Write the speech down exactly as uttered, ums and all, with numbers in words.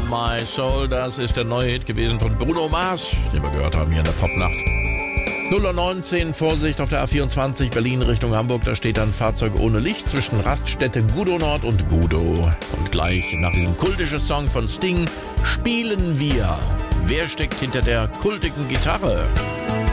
My Soul, das ist der neue Hit gewesen von Bruno Mars, den wir gehört haben hier in der Popnacht. null Uhr neunzehn, Vorsicht auf der A vierundzwanzig, Berlin Richtung Hamburg, da steht ein Fahrzeug ohne Licht zwischen Raststätte Gudo Nord und Gudo. Und gleich nach diesem kultischen Song von Sting spielen wir. Wer steckt hinter der kultigen Gitarre?